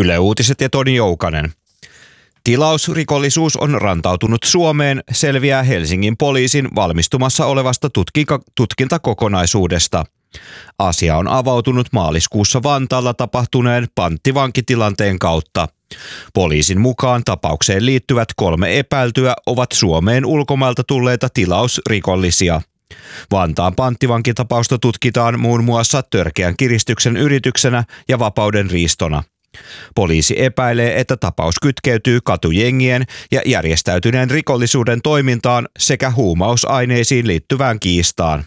Yle Uutiset ja Toni Joukanen. Tilausrikollisuus on rantautunut Suomeen, selviää Helsingin poliisin valmistumassa olevasta tutkintakokonaisuudesta. Asia on avautunut maaliskuussa Vantaalla tapahtuneen panttivankitilanteen kautta. Poliisin mukaan tapaukseen liittyvät 3 epäiltyä ovat Suomeen ulkomailta tulleita tilausrikollisia. Vantaan panttivankitapausta tutkitaan muun muassa törkeän kiristyksen yrityksenä ja vapauden riistona. Poliisi epäilee, että tapaus kytkeytyy katujengien ja järjestäytyneen rikollisuuden toimintaan sekä huumausaineisiin liittyvään kiistaan.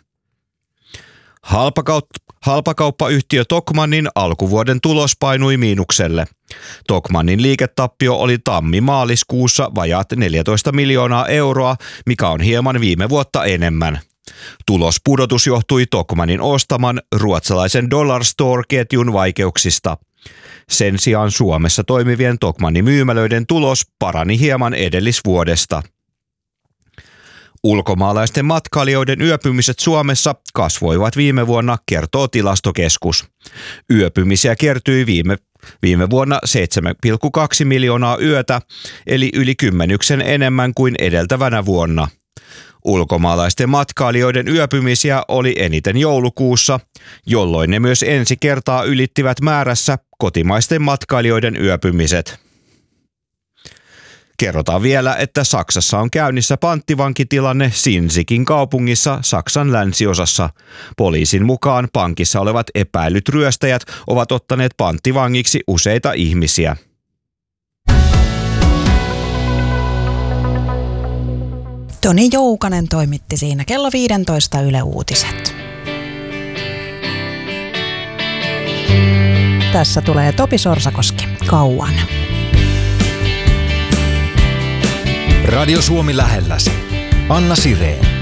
Halpakauppayhtiö Tokmannin alkuvuoden tulos painui miinukselle. Tokmannin liiketappio oli tammi-maaliskuussa vajaat 14 miljoonaa euroa, mikä on hieman viime vuotta enemmän. Tulospudotus johtui Tokmannin ostaman ruotsalaisen Dollar Store-ketjun vaikeuksista. Sen sijaan Suomessa toimivien Tokmannin myymälöiden tulos parani hieman edellisvuodesta. Ulkomaalaisten matkailijoiden yöpymiset Suomessa kasvoivat viime vuonna, kertoo Tilastokeskus. Yöpymisiä kertyi viime vuonna 7,2 miljoonaa yötä, eli yli 10 enemmän kuin edeltävänä vuonna. Ulkomaalaisten matkailijoiden yöpymisiä oli eniten joulukuussa, jolloin ne myös ensi kertaa ylittivät määrässä kotimaisten matkailijoiden yöpymiset. Kerrotaan vielä, että Saksassa on käynnissä panttivankitilanne Sinzikin kaupungissa Saksan länsiosassa. Poliisin mukaan pankissa olevat epäillyt ryöstäjät ovat ottaneet panttivangiksi useita ihmisiä. Toni Joukanen toimitti siinä kello 15 Yle Uutiset. Tässä tulee Topi Sorsakoski. Kauan. Radio Suomi lähelläsi. Anna Sireen.